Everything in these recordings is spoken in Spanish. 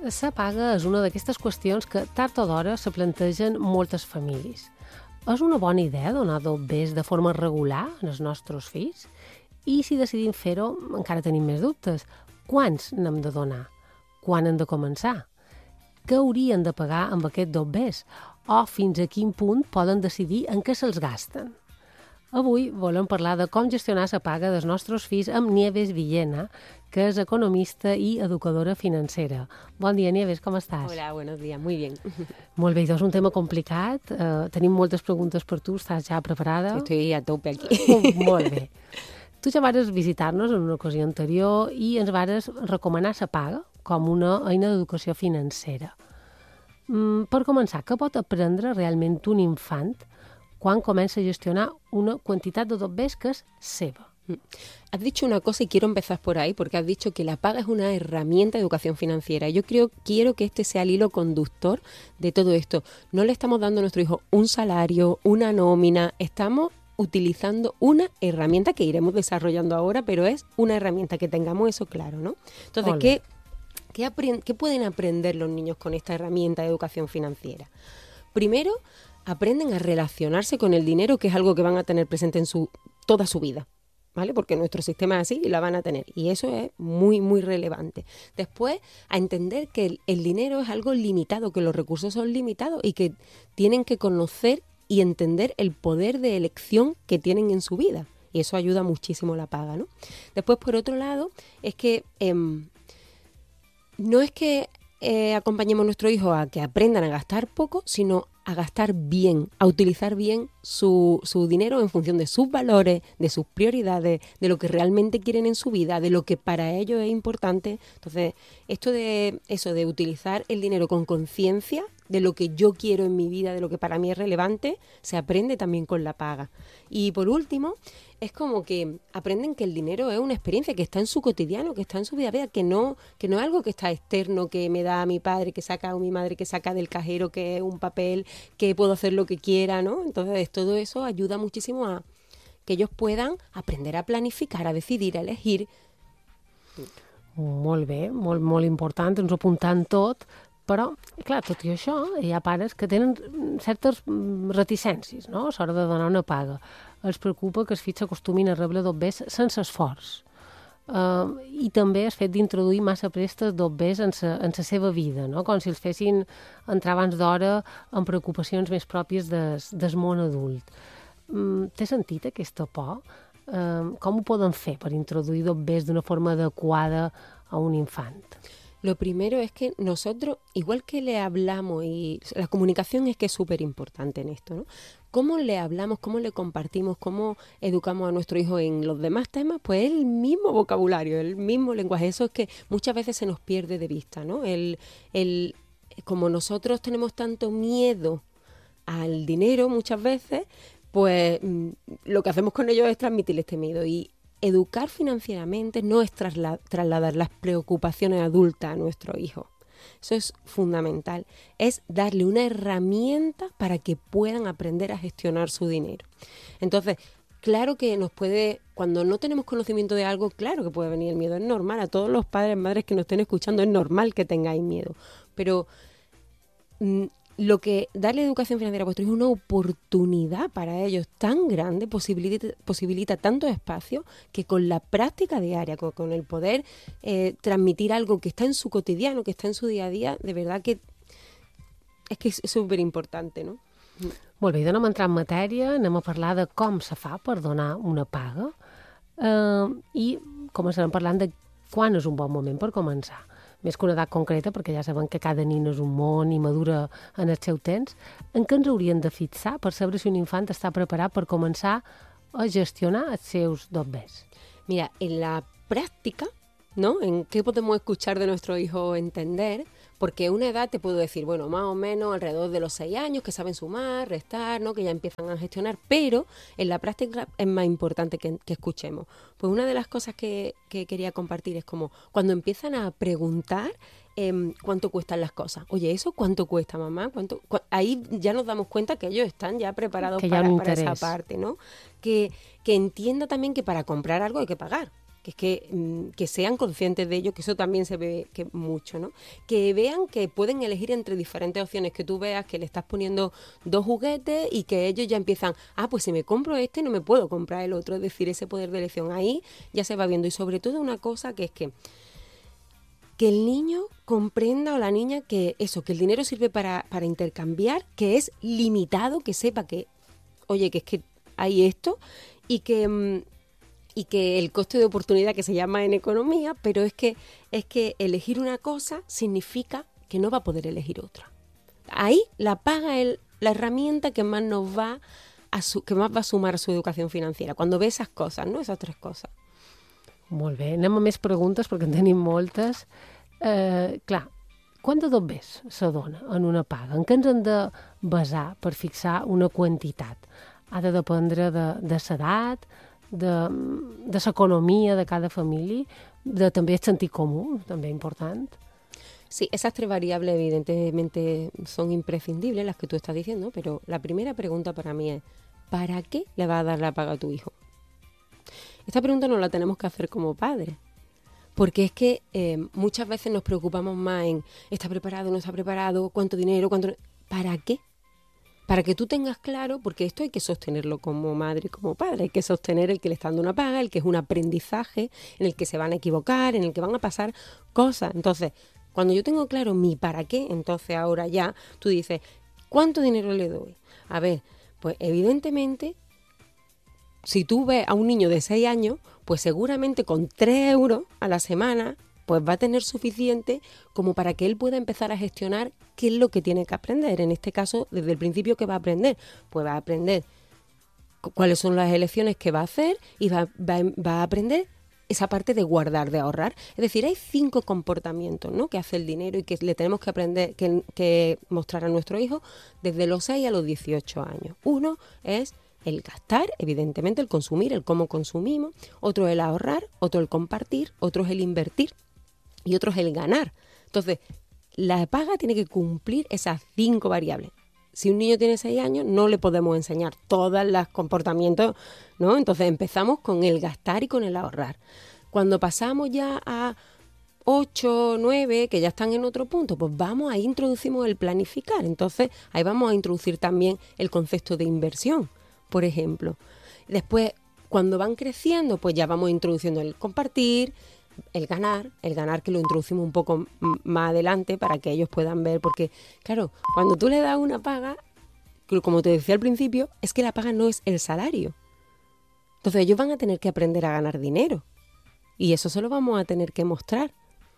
La paga és una d'aquestes qüestions que tard o d'hora se plantegen moltes famílies. És una bona idea donar dobbers de forma regular als nostres fills? I si decidim fer-ho, encara tenim més dubtes. Quants n'hem de donar? Quan hem de començar? Què haurien de pagar amb aquest dobbers? O fins a quin punt poden decidir en què se'ls gasten? Avui volem parlar de com gestionar la paga dels nostres fills amb Nieves Villena, que és economista i educadora financera. Bon dia, Nieves, com estàs? Hola, buenos días, muy bien. Molt bé, és un tema complicat. Tenim moltes preguntes per tu, estàs ja preparada? Estoy a tope aquí. Molt bé. Tu ja vares visitar-nos en una ocasió anterior i ens vares recomanar la paga com una eina d'educació financera. Per començar, què pot aprendre realment un infant quan comença a gestionar una quantitat de dobbers que és seva? Has dicho una cosa y quiero empezar por ahí, porque has dicho que la paga es una herramienta de educación financiera. Yo quiero que este sea el hilo conductor de todo esto. No le estamos dando a nuestro hijo un salario, una nómina, estamos utilizando una herramienta que iremos desarrollando ahora, pero es una herramienta, que tengamos eso claro, ¿no? Entonces, ¿qué pueden aprender los niños con esta herramienta de educación financiera? Primero, aprenden a relacionarse con el dinero, que es algo que van a tener presente en toda su vida, ¿vale? Porque nuestro sistema es así y la van a tener. Y eso es muy, muy relevante. Después, a entender que el dinero es algo limitado, que los recursos son limitados y que tienen que conocer y entender el poder de elección que tienen en su vida. Y eso ayuda muchísimo la paga, ¿no? Después, por otro lado, es que no es que acompañemos a nuestros hijos a que aprendan a gastar poco, sino a gastar bien, a utilizar bien su dinero en función de sus valores, de sus prioridades, de lo que realmente quieren en su vida, de lo que para ellos es importante. Entonces, esto de utilizar el dinero con conciencia de lo que yo quiero en mi vida, de lo que para mí es relevante, se aprende también con la paga. Y por último, es como que aprenden que el dinero es una experiencia que está en su cotidiano, que está en su vida, que no es algo que está externo, que me da mi padre, que saca, o mi madre que saca del cajero, que es un papel, que puedo hacer lo que quiera, ¿no? Entonces, todo eso ayuda muchísimo a que ellos puedan aprender a planificar, a decidir, a elegir. Molt bé, molt important, ens ho apuntant tot, però, clar, tot i això, hi ha pares que tenen certes reticències, no?, a l'hora de donar una paga. Els preocupa que els fills s'acostumin a rebre dobbers sense esforç. I també el fet d'introduir massa prestes dobbers en la seva vida, no?, com si els fessin entrar abans d'hora en preocupacions més pròpies del món adult. Té sentit aquesta por? Com ho poden fer per introduir dobbers d'una forma adequada a un infant? Lo primero es que nosotros, igual que le hablamos, y la comunicación es que es súper importante en esto, ¿no? ¿Cómo le hablamos, cómo le compartimos, cómo educamos a nuestro hijo en los demás temas? Pues el mismo vocabulario, el mismo lenguaje. Eso es que muchas veces se nos pierde de vista, ¿no? Como nosotros tenemos tanto miedo al dinero muchas veces, pues lo que hacemos con ellos es transmitir este miedo. Y educar financieramente no es trasladar las preocupaciones adultas a nuestro hijo. Eso es fundamental. Es darle una herramienta para que puedan aprender a gestionar su dinero. Entonces, claro que cuando no tenemos conocimiento de algo, claro que puede venir el miedo. Es normal, a todos los padres, madres que nos estén escuchando, es normal que tengáis miedo. Pero lo que darle educación financiera a vuestro hijo es una oportunidad para ellos tan grande, posibilita tanto espacio, que con la práctica diaria, con el poder transmitir algo que está en su cotidiano, que está en su día a día, de verdad que és superimportante, no? Molt bé, anem a entrar en matèria, anem a parlar de com se fa per donar una paga i començarem parlant de quan és un bon moment per començar. Més que una edat concreta, perquè ja sabem que cada nin és un món i madura en el seu temps, en què ens hauríem de fixar per saber si un infant està preparat per començar a gestionar els seus dobbers? Mira, en la práctica, ¿no?, en qué podemos escuchar de nuestro hijo, entender, porque una edad te puedo decir, bueno, más o menos alrededor de los 6 años, que saben sumar, restar, ¿no?, que ya empiezan a gestionar, pero en la práctica es más importante que escuchemos. Pues una de las cosas que quería compartir es como cuando empiezan a preguntar cuánto cuestan las cosas. Oye, ¿eso cuánto cuesta, mamá? Ahí ya nos damos cuenta que ellos están ya preparados para esa parte, ¿no? Que entienda también que para comprar algo hay que pagar. que es que sean conscientes de ello, que eso también se ve que mucho, ¿no? Que vean que pueden elegir entre diferentes opciones, que tú veas que le estás poniendo 2 juguetes y que ellos ya empiezan, pues si me compro este no me puedo comprar el otro, es decir, ese poder de elección ahí ya se va viendo. Y sobre todo una cosa que es que el niño comprenda, o la niña, que el dinero sirve para intercambiar, que es limitado, que sepa que, oye, que es que hay esto y que el coste de oportunidad, que se llama en economía, pero es que elegir una cosa significa que no va a poder elegir otra. Ahí la paga la herramienta que más va a sumar a su educación financiera, cuando ve esas cosas, ¿no? Esas 3 coses. Molt bé, anem a més preguntes perquè en tenim moltes. Clar, quant de dobbers se dona en una paga? En què ens hem de basar per fixar una quantitat? Ha de dependre de l'edat, de l'economia de cada família, també el sentit comú, també important. Sí, esas 3 variables evidentemente son imprescindibles, las que tú estás diciendo, pero la primera pregunta para mí es, ¿para qué le vas a dar la paga a tu hijo? Esta pregunta nos la tenemos que hacer como padres, porque es que muchas veces nos preocupamos más en ¿está preparado, no está preparado? ¿Cuánto dinero? ¿Para qué? Para que tú tengas claro, porque esto hay que sostenerlo como madre y como padre, hay que sostener el que le está dando una paga, el que es un aprendizaje, en el que se van a equivocar, en el que van a pasar cosas. Entonces, cuando yo tengo claro mi para qué, entonces ahora ya tú dices, ¿cuánto dinero le doy? A ver, pues evidentemente, si tú ves a un niño de 6 años, pues seguramente con 3 euros a la semana, pues va a tener suficiente como para que él pueda empezar a gestionar qué es lo que tiene que aprender. En este caso, desde el principio, ¿qué va a aprender? Pues va a aprender cuáles son las elecciones que va a hacer y va a aprender esa parte de guardar, de ahorrar. Es decir, hay 5 comportamientos, ¿no?, que hace el dinero y que le tenemos que aprender, que mostrar a nuestro hijo desde los 6 a los 18 años. Uno es el gastar, evidentemente, el consumir, el cómo consumimos. Otro el ahorrar, otro el compartir, otro es el invertir y otro es el ganar. Entonces, la paga tiene que cumplir esas 5 variables. Si un niño tiene 6 años, no le podemos enseñar todos los comportamientos, ¿no? Entonces empezamos con el gastar y con el ahorrar. Cuando pasamos ya a 8, 9, que ya están en otro punto, pues ahí introducimos el planificar. Entonces, ahí vamos a introducir también el concepto de inversión, por ejemplo. Después, cuando van creciendo, pues ya vamos introduciendo el compartir, el ganar que lo introducimos un poco más adelante para que ellos puedan ver, porque claro, cuando tú le das una paga, como te decía al principio, es que la paga no es el salario. Entonces ellos van a tener que aprender a ganar dinero y eso se lo vamos a tener que mostrar.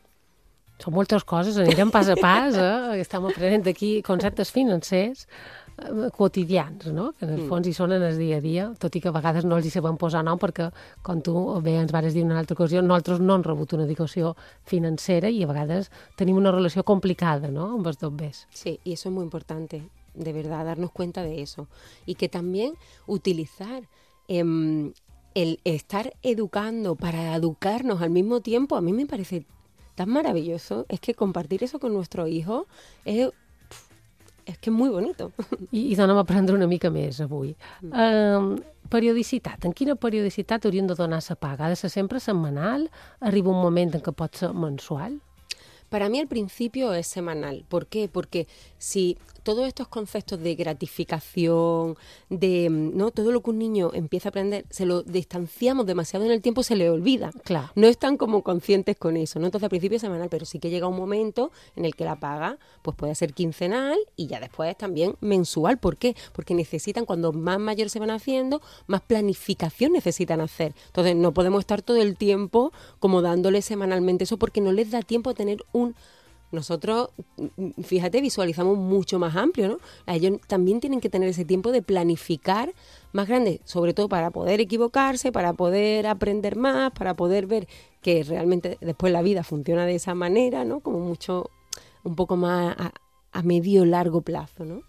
Són moltes coses, anirem pas a pas, estem aprenent aquí conceptes financers quotidians, no? Que en el fons hi són en el dia a dia, tot i que a vegades no els hi sabem posar nom perquè, com tu bé ens vas dir en una altra ocasió, nosaltres no hem rebut una educació financera i a vegades tenim una relació complicada, ¿no?, amb els dobbers. Sí, y eso es muy importante, de verdad, darnos cuenta de eso. Y que también utilizar el estar educando para educarnos al mismo tiempo, a mí me parece tan maravilloso. Es que compartir eso con nuestro hijo és que és molt bonito. I anem a aprendre una mica més avui. Periodicitat. En quina periodicitat hauríem de donar la paga? Ha de ser sempre setmanal? Arriba un moment en què pot ser mensual? Para mí al principio es semanal. ¿Por qué? Porque si todos estos conceptos de gratificación, de no todo lo que un niño empieza a aprender, se lo distanciamos demasiado en el tiempo, se le olvida. Claro. No están como conscientes con eso, ¿no? Entonces al principio es semanal, pero sí que llega un momento en el que la paga pues puede ser quincenal y ya después también mensual. ¿Por qué? Porque necesitan, cuando más mayores se van haciendo, más planificación necesitan hacer. Entonces no podemos estar todo el tiempo como dándole semanalmente eso porque no les da tiempo a tener Nosotros, fíjate, visualizamos mucho más amplio, ¿no? Ellos también tienen que tener ese tiempo de planificar más grande, sobre todo para poder equivocarse, para poder aprender más, para poder ver que realmente después la vida funciona de esa manera, ¿no? Como mucho, un poco más a medio largo plazo, ¿no?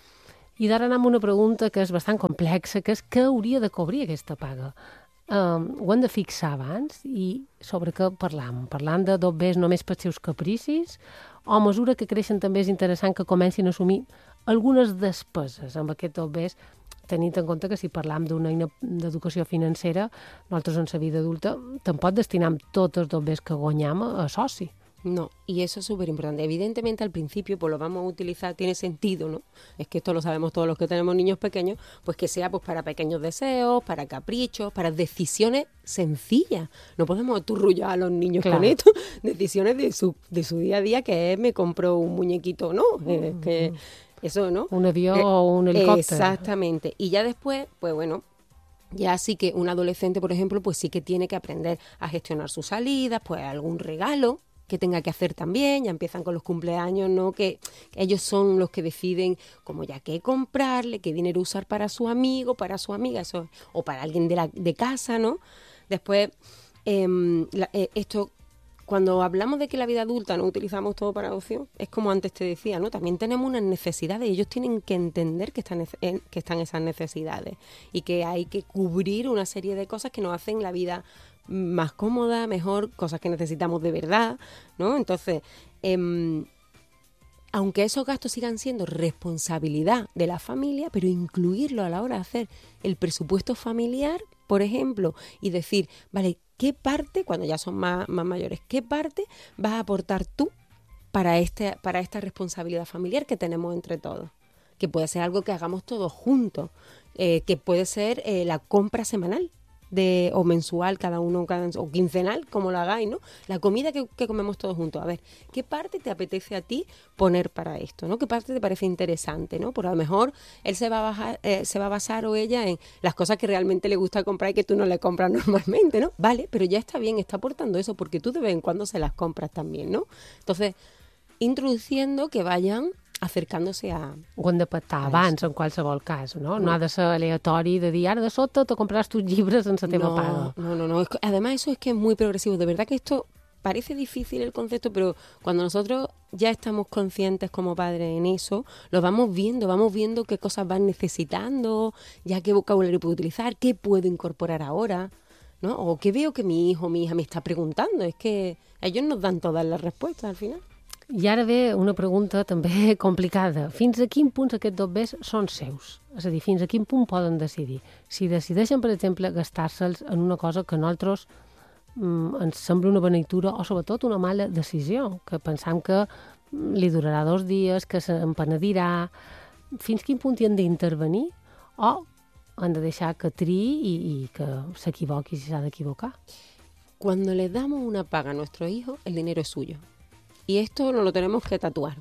I d'ara anem a una pregunta que és bastant complexa, que és què hauria de cobrir aquesta paga? Ho hem de fixar abans i sobre què parlam? Parlant de dobbers només pels seus capricis o a mesura que creixen també és interessant que comencin a assumir algunes despeses amb aquests dobbers tenint en compte que si parlam d'una eina d'educació financera, nosaltres en la vida adulta tampoc destinem tots els dobbers que guanyam a soci. No, y eso es súper importante. Evidentemente al principio pues lo vamos a utilizar, tiene sentido, ¿no? Es que esto lo sabemos todos los que tenemos niños pequeños, pues que sea pues para pequeños deseos, para caprichos, para decisiones sencillas. No podemos aturrullar a los niños con esto, decisiones de su día a día, que es me compro un muñequito, ¿no? Que eso, ¿no? Un avión o un helicóptero. Exactamente. Y ya después, pues bueno, ya sí que un adolescente, por ejemplo, pues sí que tiene que aprender a gestionar sus salidas, pues algún regalo que tenga que hacer también, ya empiezan con los cumpleaños, ¿no? Que ellos son los que deciden como ya qué comprarle, qué dinero usar para su amigo, para su amiga, eso, o para alguien de casa, ¿no? Después, esto, cuando hablamos de que la vida adulta no utilizamos todo para ocio, es como antes te decía, ¿no? También tenemos unas necesidades y ellos tienen que entender que están esas necesidades y que hay que cubrir una serie de cosas que nos hacen la vida más cómoda, mejor, cosas que necesitamos de verdad, ¿no? Entonces, aunque esos gastos sigan siendo responsabilidad de la familia, pero incluirlo a la hora de hacer el presupuesto familiar, por ejemplo, y decir, vale, ¿qué parte, cuando ya son más mayores, qué parte vas a aportar tú para esta responsabilidad familiar que tenemos entre todos? Que puede ser algo que hagamos todos juntos, que puede ser la compra semanal o mensual, cada uno, o quincenal, como lo hagáis, ¿no? La comida que comemos todos juntos. A ver, ¿qué parte te apetece a ti poner para esto, ¿no? ¿Qué parte te parece interesante, ¿no? Por a lo mejor él se va a basar o ella en las cosas que realmente le gusta comprar y que tú no le compras normalmente, ¿no? Vale, pero ya está bien, está aportando eso porque tú de vez en cuando se las compras también, ¿no? Entonces, introduciendo que vayan acercándose a... Ho hem de pactar abans, en qualsevol cas, no? No ha de ser aleatori de dir, ara de sota te compraràs tus llibres en la teva paga. No. Además, eso es que es muy progresivo. De verdad que esto parece difícil el concepto, pero cuando nosotros ya estamos conscientes como padres en eso, lo vamos viendo qué cosas van necesitando, ya qué vocabulario puedo utilizar, qué puedo incorporar ahora, ¿no? O qué veo que mi hijo o mi hija me está preguntando. Es que ellos nos dan todas las respuestas al final. I ara ve una pregunta també complicada. Fins a quin punt aquests dobbers són seus? És a dir, fins a quin punt poden decidir? Si decideixen, per exemple, gastar-se'ls en una cosa que a nosaltres ens sembla una beneïtura o sobretot una mala decisió, que pensam que li durarà 2 dies, que se'n penedirà. Fins quin punt hi han d'intervenir o han de deixar que triï i que s'equivoqui si s'ha d'equivocar? Cuando le damos una paga a nuestro hijo, el dinero es suyo. Y esto nos lo tenemos que tatuar.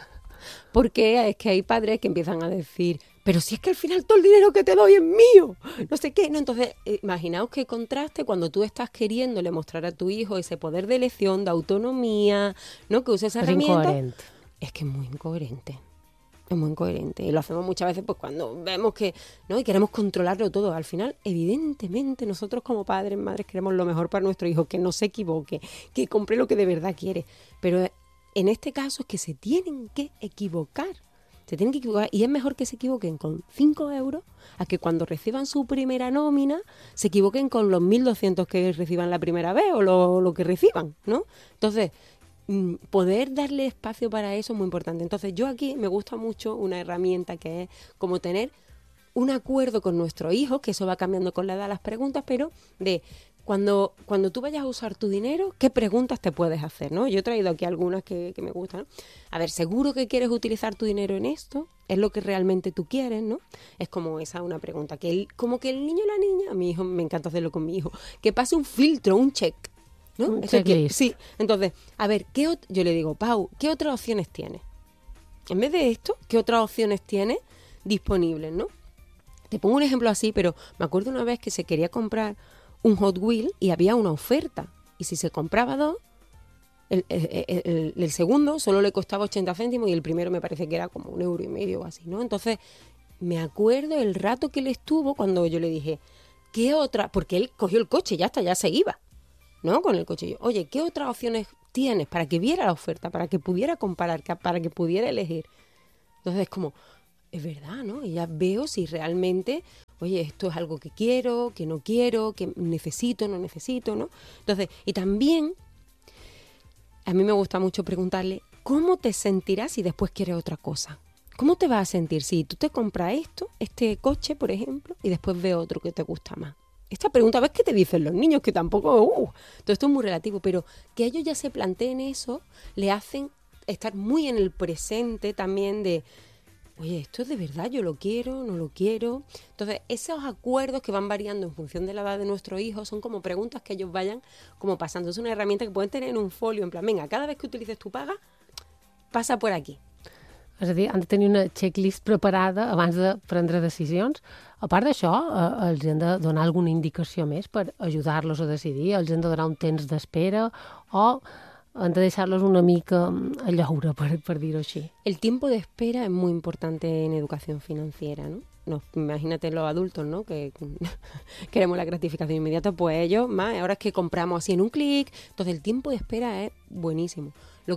Porque es que hay padres que empiezan a decir, pero si es que al final todo el dinero que te doy es mío, no sé qué. No, entonces, imaginaos qué contraste cuando tú estás queriéndole mostrar a tu hijo ese poder de elección, de autonomía, ¿no? Que use esa herramienta. Incoherente. Es que es muy incoherente. Es muy incoherente. Y lo hacemos muchas veces pues cuando vemos que, ¿no? Y queremos controlarlo todo. Al final, evidentemente, nosotros como padres, madres, queremos lo mejor para nuestro hijo, que no se equivoque, que compre lo que de verdad quiere. Pero en este caso es que se tienen que equivocar. Se tienen que equivocar. Y es mejor que se equivoquen con 5 euros a que cuando reciban su primera nómina se equivoquen con los 1.200 que reciban la primera vez o lo que reciban, ¿no? Entonces, poder darle espacio para eso es muy importante. Entonces, yo aquí me gusta mucho una herramienta que es como tener un acuerdo con nuestro hijo, que eso va cambiando con la edad las preguntas, pero de cuando tú vayas a usar tu dinero, ¿qué preguntas te puedes hacer, ¿no? Yo he traído aquí algunas que me gustan, ¿no? A ver, ¿seguro que quieres utilizar tu dinero en esto? ¿Es lo que realmente tú quieres, no? Es como esa una pregunta, como que el niño o la niña, a mi hijo, me encanta hacerlo con mi hijo, que pase un filtro, un check, ¿no? Un checklist. Sí, entonces, a ver, yo le digo, Pau, ¿qué otras opciones tienes? En vez de esto, ¿qué otras opciones tienes disponibles, no? Te pongo un ejemplo así, pero me acuerdo una vez que se quería comprar un Hot Wheel y había una oferta. Y si se compraba 2, el segundo solo le costaba 80 céntimos y el primero me parece que era como 1,5 € o así, ¿no? Entonces, me acuerdo el rato que él estuvo cuando yo le dije, ¿qué otra? Porque él cogió el coche y ya se iba, ¿no? Con el coche. Yo, oye, ¿qué otras opciones tienes para que viera la oferta, para que pudiera comparar, para que pudiera elegir? Entonces es como, es verdad, ¿no? Y ya veo si realmente, oye, esto es algo que quiero, que no quiero, que necesito, no necesito, ¿no? Entonces, y también a mí me gusta mucho preguntarle, ¿cómo te sentirás si después quieres otra cosa? ¿Cómo te vas a sentir si tú te compras este coche, por ejemplo, y después ves otro que te gusta más? Esta pregunta, ¿ves qué te dicen los niños? Que tampoco, todo esto es muy relativo, pero que ellos ya se planteen eso, le hacen estar muy en el presente también de, oye, ¿esto es de verdad? ¿Yo lo quiero? ¿No lo quiero? Entonces, esos acuerdos que van variando en función de la edad de nuestro hijo son como preguntas que ellos vayan como pasando. Es una herramienta que pueden tener en un folio, en plan, venga, cada vez que utilices tu paga, passa por aquí. És a dir, han de tenir una checklist preparada abans de prendre decisions. A part d'això, els hem de donar alguna indicació més per ajudar-los a decidir, els hem de donar un temps d'espera o han de deixar-los una mica a llaure, per dir-ho així. El tiempo de espera es muy importante en educación financiera, ¿no? Imagínate los adultos, ¿no? Que queremos la gratificación inmediata, pues ellos más, ahora es que compramos así en un clic, entonces el tiempo de espera es buenísimo.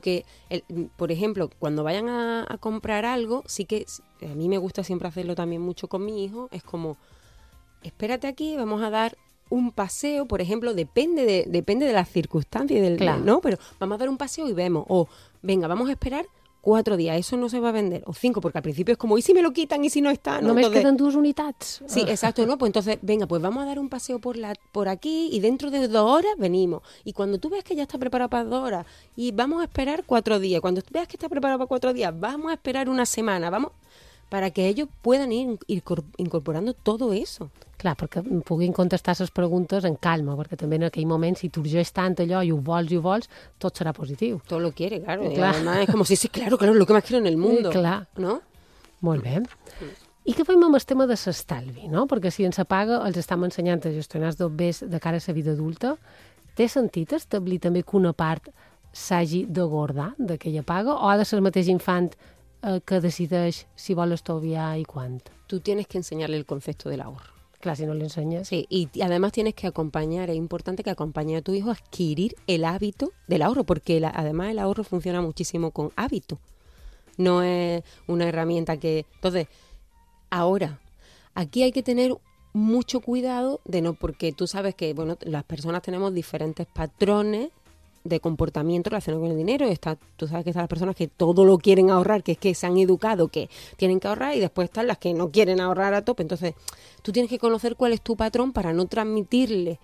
Por ejemplo, cuando vayan a comprar algo, sí que a mí me gusta siempre hacerlo también mucho con mi hijo, es como, espérate aquí, vamos a dar un paseo, por ejemplo, depende de las circunstancias, claro. ¿no? Pero vamos a dar un paseo y vemos, o venga, vamos a esperar 4 días, eso no se va a vender, o 5, porque al principio es como, ¿y si me lo quitan y si no está? ¿No? Només Entonces, queden 2 unitats. Sí, exacto, ¿no? Pues entonces, venga, pues vamos a dar un paseo por aquí y dentro de 2 horas venimos. Y cuando tú ves que ya está preparado para 2 horas y vamos a esperar 4 días, cuando tú veas que está preparado para 4 días, vamos a esperar una semana, para que ellos puedan ir incorporando todo eso. Clar, perquè puguin contestar les preguntes en calma, perquè també en aquell moment, si t'urgeix tant allò i ho vols, tot serà positiu. Todo lo quiere, claro. Y Clar. además es como, sí, claro, lo que más quiero en el mundo. Clar. ¿No? Molt bé. I què fem amb el tema de l'estalvi, no? Perquè si ens apaga els estem ensenyant a gestionar els dobbers de cara a la vida adulta. Té sentit establir també que una part s'hagi de guardar d'aquella paga o ha de ser el mateix infant que decideix si vol estalviar i quant? Tú tienes que enseñarle el concepto del ahorro. Clar, si no le ensenyes... Sí, y además tienes que acompañar, es importante que acompañe a tu hijo a adquirir el hábito del ahorro, porque además el ahorro funciona muchísimo con hábito. No es una herramienta que... Entonces, ahora, aquí hay que tener mucho cuidado de no, porque tú sabes que, bueno, las personas tenemos diferentes patrones de comportamiento relacionado con el dinero. Tú sabes que están las personas que todo lo quieren ahorrar, que es que se han educado, que tienen que ahorrar, y después están las que no quieren ahorrar a tope. Entonces, tú tienes que conocer cuál es tu patrón para no transmitirle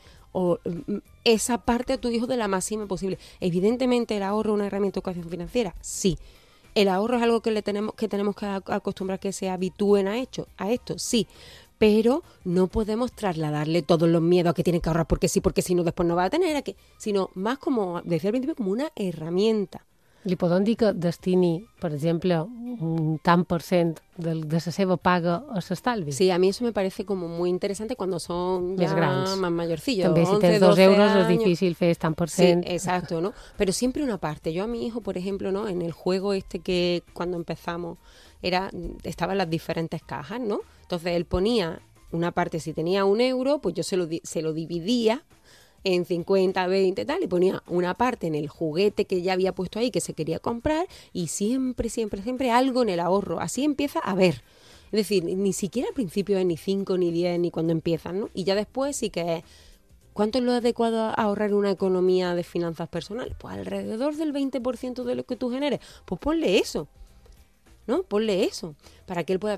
esa parte a tu hijo de la máxima posible. Evidentemente, el ahorro es una herramienta de educación financiera, sí. El ahorro es algo que tenemos que acostumbrar que se habitúen a esto, sí. Pero no podemos trasladarle todos los miedos a que tienen que ahorrar porque sí, porque si no después no va a tener, sino más como, decía al principio, como una herramienta. Li podem dir que destini, per exemple, un tant % de la seva paga a l'estalvi? Sí, a mí eso me parece como muy interesante cuando son ya más mayorcillos. También si 11, tienes 2 euros años. es difícil fer tant %. Sí, exacto, ¿no? Pero siempre una parte. Yo a mi hijo, por ejemplo, ¿no? En el juego que cuando empezamos estaban las diferentes cajas, ¿no? Entonces él ponía una parte, si tenía 1 euro, pues yo se lo dividía en 50, 20, tal, y ponía una parte en el juguete que ya había puesto ahí que se quería comprar y siempre algo en el ahorro. Así empieza a ver. Es decir, ni siquiera al principio es ni 5, ni 10, ni cuando empiezan, ¿no? Y ya después sí que es, ¿cuánto es lo adecuado a ahorrar en una economía de finanzas personales? Pues alrededor del 20% de lo que tú generes. Pues ponle eso, ¿no? Ponle eso, para que él pueda